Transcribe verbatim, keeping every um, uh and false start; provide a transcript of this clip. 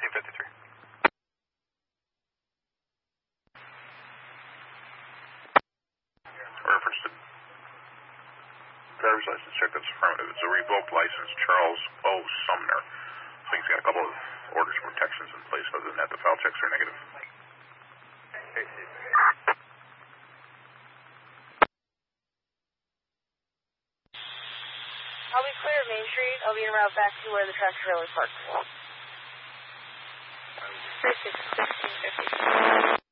fifteen fifty-three. Reference to driver's license check, that's affirmative. It's a revoked license, Charles O. Sumner. I think he's got a couple of orders of protections in place. Other than that, the file checks are negative. I'll be clear of Main Street. I'll be en route back to where the tractor trailer is parked. thirty-six fifteen fifty.